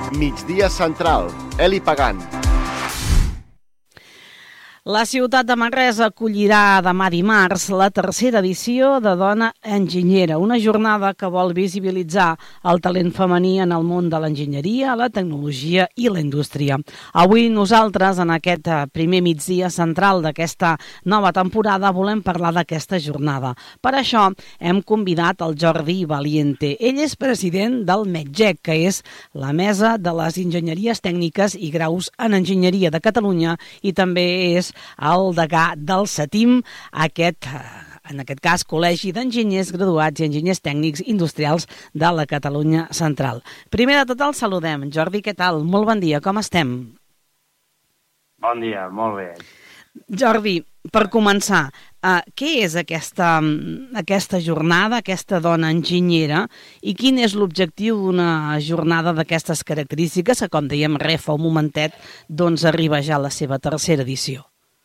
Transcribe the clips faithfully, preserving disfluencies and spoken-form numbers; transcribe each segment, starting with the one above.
Migdia Central, Eli Pagant. La ciutat de Manresa acollirà demà dimarts la tercera edició de Dona Enginyera, una jornada que vol visibilitzar el talent femení en el món de l'enginyeria, la tecnologia i la indústria. Avui nosaltres, en aquest primer migdia central d'aquesta nova temporada, volem parlar d'aquesta jornada. Per això hem convidat el Jordi Valiente. Ell és president del METGEC, que és la Mesa de les Enginyeries Tècniques i Graus en Enginyeria de Catalunya, i també és el degà del CETIM, aquest, en aquest cas, Col·legi d'Enginyers Graduats i Enginyers Tècnics Industrials de la Catalunya Central. Primer de tot el saludem. Jordi, què tal? Molt bon dia, com estem? Bon dia, molt bé. Jordi, per començar, uh, què és aquesta, aquesta jornada, aquesta dona enginyera, i quin és l'objectiu d'una jornada d'aquestes característiques que, com dèiem, re fa un momentet, doncs arriba ja a la seva tercera edició?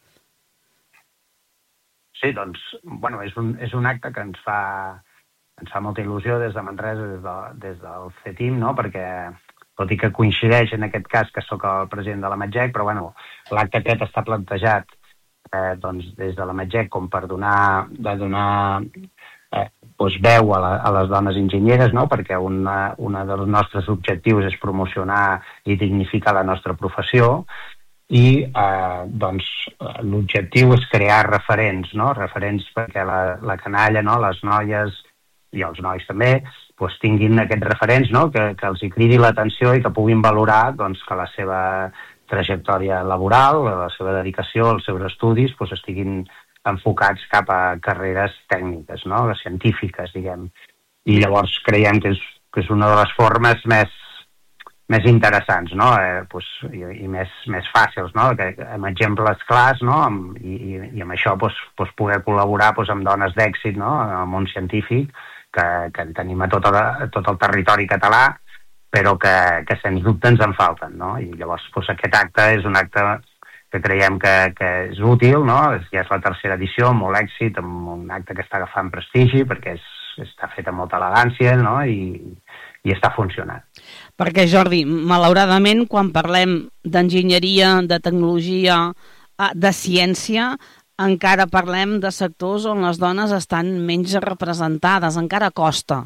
Sí, doncs, bueno, és un, és un acte que ens fa, ens fa molta il·lusió des de Manresa, des, de, des del CETIM, no?, perquè, tot i que coincideix en aquest cas que sóc el president de la METGEC, però bueno, l'acte aquest està plantejat eh, doncs, des de la METGEC com per donar, de donar eh, doncs veu a, la, a les dones enginyeres, no?, perquè una, una dels nostres objectius és promocionar i dignificar la nostra professió, i eh, doncs, l'objectiu és crear referents, no? Referents perquè la, la canalla, no? Les noies i els nois també doncs, tinguin aquests referents, no? que, que els hi cridi l'atenció i que puguin valorar doncs, que la seva trajectòria laboral, la seva dedicació, els seus estudis doncs, estiguin enfocats cap a carreres tècniques, no? Científiques, diguem. I llavors creiem que és, que és una de les formes més més interessants, no? Eh, pues, i, i més, més fàcils, no? Que, amb exemples clars, no? Amb, i, i amb això pues, pues, poder col·laborar pues, amb dones d'èxit, no? En el món científic, que, que tenim a tot el, a tot el territori català, però que, que sens dubte ens en falten, no? I llavors pues, aquest acte és un acte que creiem que, que és útil, no? Ja és la tercera edició, amb molt èxit, amb un acte que està agafant prestigi, perquè és, està fet amb molta elegància, no? I, i està funcionant. Perquè, Jordi, malauradament, quan parlem d'enginyeria, de tecnologia, de ciència, encara parlem de sectors on les dones estan menys representades, encara costa.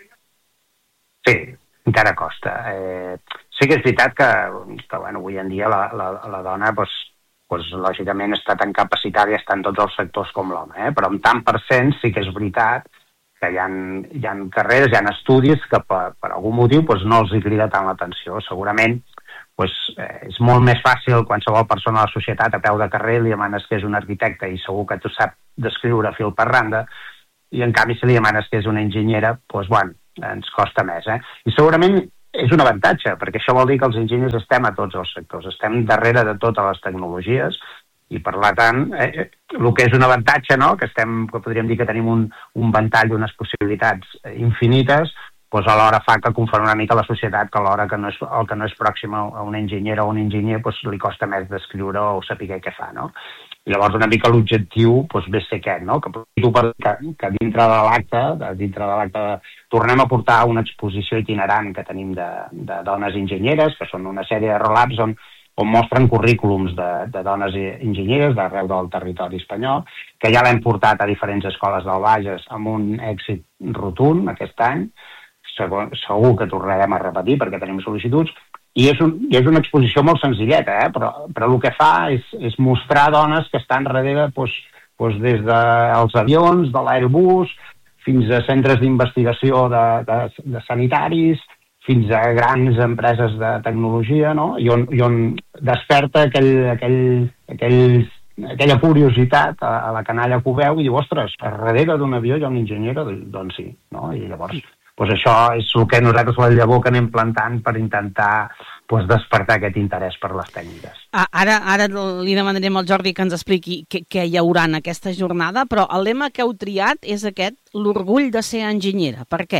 Sí, encara costa. Eh, sí que és veritat que, que bueno, avui en dia la, la, la dona, pues, pues, lògicament, està tan capacitada i està en tots els sectors com l'home, eh? Però en tant per cent sí que és veritat que hi ha, hi ha carreres, hi ha estudis que per, per algun motiu doncs, no els hi crida tant l'atenció. Segurament doncs, eh, és molt més fàcil qualsevol persona a la societat a peu de carrer li demanes que és un arquitecte i segur que tu sap descriure fil per randa, i en canvi si li demanes que és una enginyera, doncs bueno, ens costa més. Eh? I segurament és un avantatge, perquè això vol dir que els enginyers estem a tots els sectors, estem darrere de totes les tecnologies, i per tant, eh, el que és un avantatge, no? que, estem, que podríem dir que tenim un, un ventall d'unes possibilitats infinites, doncs alhora fa que conformi una mica la societat que alhora que no és, el que no és pròxim a una enginyera o un enginyer doncs li costa més descriure o saber què fa. No? I llavors una mica l'objectiu doncs, ve ser aquest, no? que, que, que dintre de l'acte, dintre de l'acte tornem a portar una exposició itinerant que tenim de, de dones enginyeres, que són una sèrie de roll-ups on on mostren currículums de, de dones enginyeres d'arreu del territori espanyol, que ja l'hem portat a diferents escoles del Bages amb un èxit rotund aquest any. Segur, segur que tornarem a repetir perquè tenim sol·licituds, i és, un, i és una exposició molt senzilleta, eh? però, però el que fa és, és mostrar dones que estan darrere doncs, doncs des dels avions, de l'Airbus, fins a centres d'investigació de, de, de sanitaris, fins a grans empreses de tecnologia, no? I on, i on desperta aquell, aquell, aquell, aquella curiositat a, a la canalla que ho veu i diu, ostres, darrere d'un avió hi ha un enginyer, doncs sí, no? I llavors, doncs això és el que nosaltres la llavor que anem plantant per intentar doncs, despertar aquest interès per les tècniques. Ara, ara li demanarem al Jordi que ens expliqui què, què hi haurà en aquesta jornada, però el lema que heu triat és aquest, l'orgull de ser enginyera. Per què?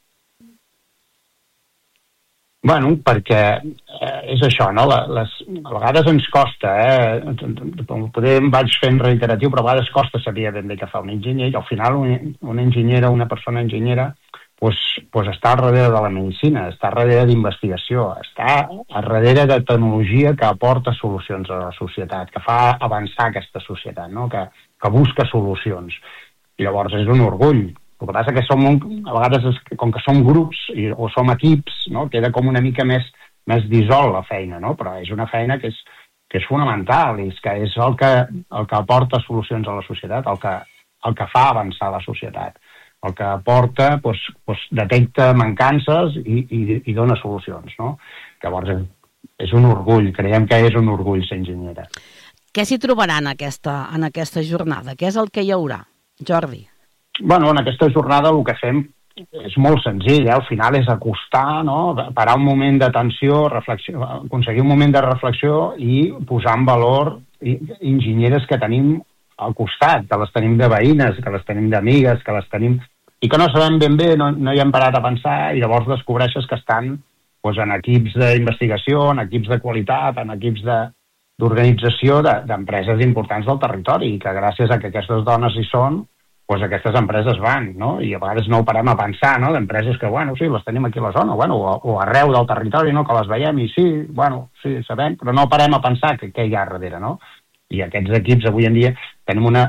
Bueno, perquè eh, és això, no? Les, a vegades ens costa, eh? Poder em vaig fent reiteratiu, però a vegades costa saber ben bé què fa un enginyer, i al final una, una enginyera, una persona enginyera, pues, pues està darrere de la medicina, està darrere d'investigació, està darrere de tecnologia que aporta solucions a la societat, que fa avançar aquesta societat, no? que, que busca solucions. I llavors és un orgull. El que passa que som, un, a vegades, és, com que som grups i, o som equips, no? Queda com una mica més, més dissol la feina, no? Però és una feina que és, que és fonamental i és, que és el que, el que aporta solucions a la societat, el que, el que fa avançar la societat, el que aporta, doncs, doncs detecta mancances i, i, i dona solucions, no? Llavors és, és un orgull, creiem que és un orgull ser enginyera. Què s'hi trobarà en aquesta, en aquesta jornada? Què és el que hi haurà, Jordi? Bueno, en aquesta jornada el que fem és molt senzill, eh? Al final és acostar, no? Parar un moment d'atenció, reflexió, aconseguir un moment de reflexió i posar en valor enginyeres que tenim al costat, que les tenim de veïnes, que les tenim d'amigues, que les tenim... i que no sabem ben bé, no, no hi hem parat a pensar, i llavors descobreixes que estan doncs, en equips d'investigació, en equips de qualitat, en equips de, d'organització de, d'empreses importants del territori, i que gràcies a que aquestes dones hi són, doncs aquestes empreses van, no? I a vegades no ho parem a pensar, no?, d'empreses que, bueno, sí, les tenim aquí a la zona, bueno, o, o arreu del territori, no?, que les veiem, i sí, bueno, sí, sabem, però no parem a pensar que què hi ha darrere, no? I aquests equips avui en dia tenim una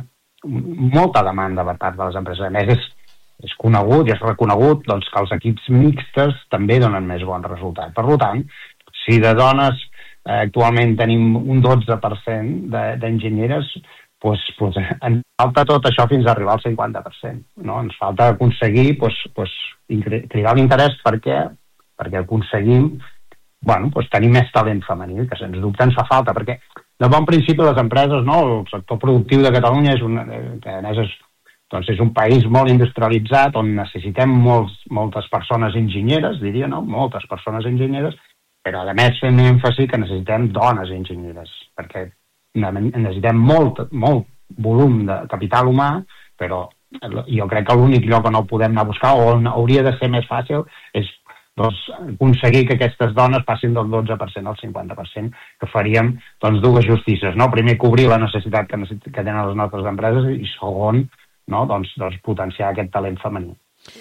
molta demanda per part de les empreses. A més, és, és conegut i és reconegut doncs, que els equips mixtes també donen més bon resultat. Per tant, si de dones eh, actualment tenim un dotze per cent d'enginyeres, doncs, doncs ens falta tot això fins a arribar al cinquanta per cent. No? Ens falta aconseguir doncs, doncs, cridar l'interès perquè, perquè aconseguim bueno, doncs, tenir més talent femení, que sens dubte ens fa falta, perquè de bon principi les empreses, no, el sector productiu de Catalunya és un, que a més és, doncs és un país molt industrialitzat on necessitem molts, moltes persones enginyeres, diria, no? Moltes persones enginyeres, però a més fem èmfasi que necessitem dones enginyeres, perquè necessitem molt, molt volum de capital humà, però jo crec que l'únic lloc on ho podem anar a buscar, o on hauria de ser més fàcil, és doncs, aconseguir que aquestes dones passin del dotze per cent al cinquanta per cent, que faríem doncs, dues justícies. No? Primer, cobrir la necessitat que, necessit que tenen les nostres empreses i segon, no? doncs, doncs, potenciar aquest talent femení.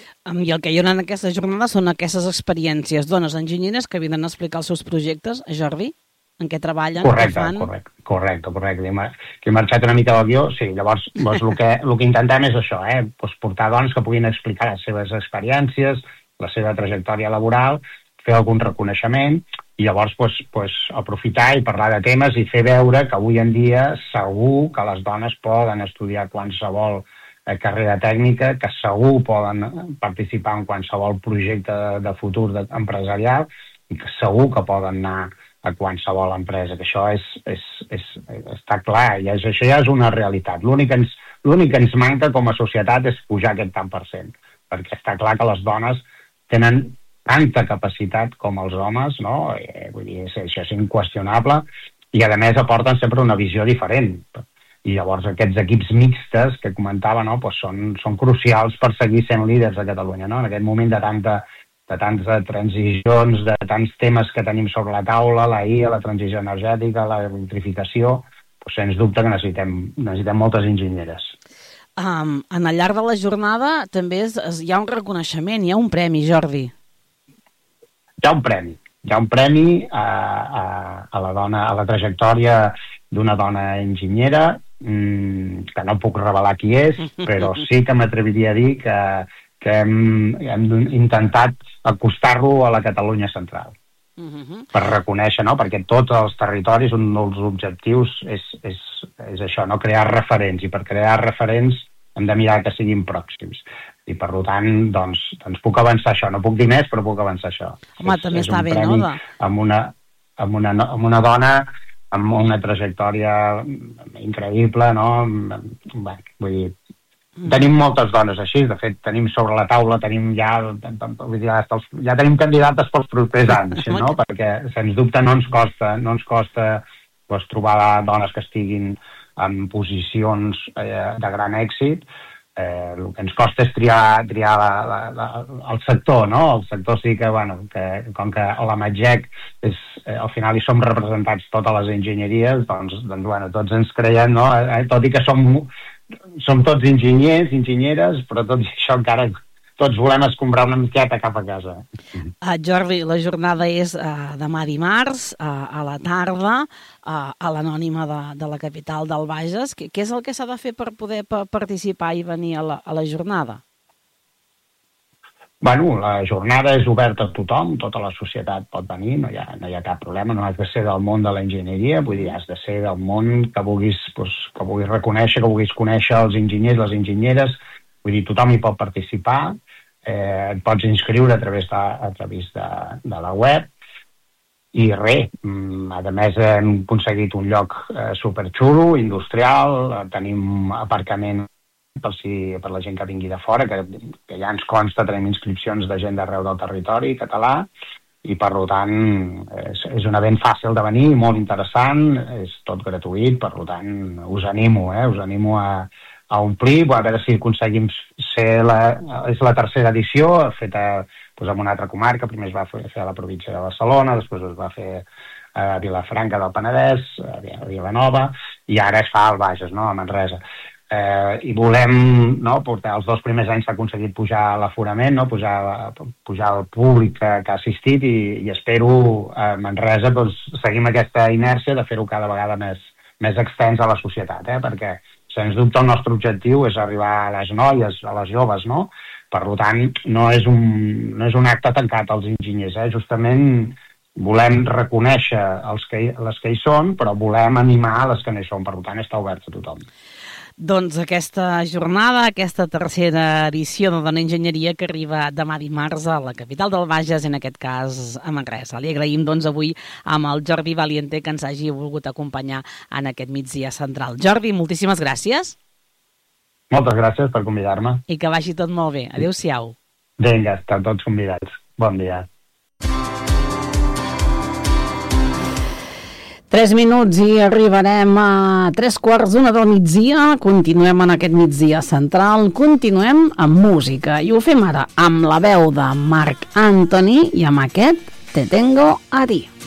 I el que hi haurà en aquesta jornada són aquestes experiències, dones enginyeres que vindran a explicar els seus projectes. Jordi, en què treballen, correcte, què fan? Correcte, correcte, correcte. Que he marxat una mica del guió, sí, llavors doncs, el, que, el que intentem és això, eh? doncs, portar dones que puguin explicar les seves experiències, la seva trajectòria laboral, fer algun reconeixement i llavors pues, pues, aprofitar i parlar de temes i fer veure que avui en dia segur que les dones poden estudiar qualsevol eh, carrera tècnica, que segur poden participar en qualsevol projecte de, de futur de, empresarial i que segur que poden anar a qualsevol empresa, que això és, és, és, està clar, i és, això ja és una realitat. L'únic que, ens, l'únic que ens manca com a societat és pujar aquest tant per cent, perquè està clar que les dones tenen tanta capacitat com els homes, no? Eh, vull dir, això és inqüestionable, i a més aporten sempre una visió diferent. I llavors aquests equips mixtes que comentava, no? pues són, són crucials per seguir sent líders a Catalunya, no? En aquest moment de tanta de tantes transicions, de tants temes que tenim sobre la taula, la I A, la transició energètica, la electrificació, doncs sens dubte que necessitem, necessitem moltes enginyeres. Um, en el llarg de la jornada també és, és, hi ha un reconeixement, hi ha un premi, Jordi. Hi ha un premi. Hi ha un premi a, a, a, la, dona, a la trajectòria d'una dona enginyera, mmm, que no puc revelar qui és, però sí que m'atreviria a dir que, que hem, hem intentat acostar-lo a la Catalunya central. Uh-huh. Per reconèixer, no? Perquè tots els territoris, un dels objectius és, és, és això, no? Crear referents, i per crear referents hem de mirar que siguin pròxims. I per tant, doncs, doncs puc avançar això. No puc dir més, però puc avançar això. Home, és, també és està bé, no? De... Amb una, amb, una, amb una dona amb una trajectòria increïble, no? Bé, vull dir, tenim moltes dones així, de fet tenim sobre la taula, tenim ja, ja tenim candidates pels propers anys, no? Perquè sens dubte no ens costa, no ens costa pues, trobar dones que estiguin en posicions eh, de gran èxit. Eh, el que ens costa és triar, triar la, la, la, el sector, no? El sector sí que, bueno, que com que a la Magec és, eh, al final hi som representats totes les enginyeries, doncs, doncs bueno, tots ens creiem, no? Eh, tot i que som som tots enginyers, enginyeres, però tot i això encara tots volem escombrar una miqueta cap a casa. Uh, Jordi, la jornada és uh, demà dimarts, uh, a la tarda, uh, a l'Anònima de, de la capital del Bages. Què, què és el que s'ha de fer per poder pa participar i venir a la, a la jornada? Bueno, la jornada és oberta a tothom, tota la societat pot venir, no hi ha, no hi ha cap problema, no has de ser del món de l'enginyeria, vull dir, has de ser del món que vulguis, doncs, que vulguis reconèixer, que vulguis conèixer els enginyers, les enginyeres, vull dir, tothom hi pot participar, eh, et pots inscriure a través de, a través de, de la web, i res, a més hem aconseguit un lloc eh, superxulo, industrial, tenim aparcament per, si, per la gent que vingui de fora, que, que ja ens consta, tenim inscripcions de gent d'arreu del territori català, i per tant és, és un event fàcil de venir, molt interessant, és tot gratuït, per tant us animo, eh, us animo a, a omplir, a veure si aconseguim ser la, és la tercera edició, feta doncs, en una altra comarca, primer es va fer, fer a la província de Barcelona, després es va fer a Vilafranca del Penedès, a Vilanova, i ara es fa al Bages, no?, a Manresa. Eh, i volem, no, portar els dos primers anys s'ha aconseguit pujar l'aforament, no, pujar, pujar el públic que, que ha assistit, i, i espero a Manresa doncs, seguim aquesta inèrcia de fer-ho cada vegada més, més extens a la societat, eh, perquè sens dubte el nostre objectiu és arribar a les noies, a les joves, no? Per tant, no és un, no és un acte tancat als enginyers, eh? Justament volem reconèixer els que, les que hi són, però volem animar les que no hi són, per tant està obert a tothom. Doncs aquesta jornada, aquesta tercera edició de Dona Enginyeria que arriba demà dimarts a la capital del Bages, en aquest cas a Manresa. Li agraïm doncs avui amb el Jordi Valiente que ens hagi volgut acompanyar en aquest migdia central. Jordi, moltíssimes gràcies. Moltes gràcies per convidar-me. I que vagi tot molt bé. Adéu-siau. Vinga, estan tots convidats. Bon dia. Tres minuts i arribarem a tres quarts d'una del migdia. Continuem en aquest migdia central, continuem amb música i ho fem ara amb la veu de Marc Anthony i amb aquest Te tengo a ti.